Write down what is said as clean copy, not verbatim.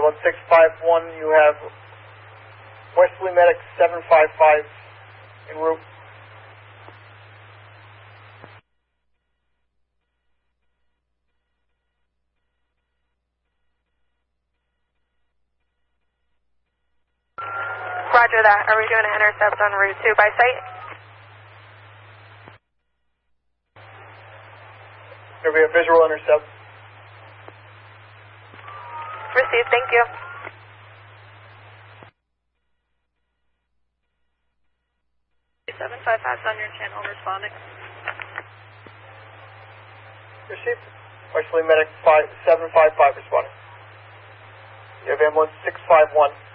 1651, you have Westerly Medic 755 en route. Roger that. Are we doing an intercept on Route 2 by sight? There will be a visual intercept. Received, thank you. .755's on your channel responding. Received. Westerly Medic 755 responding. You have ambulance 651.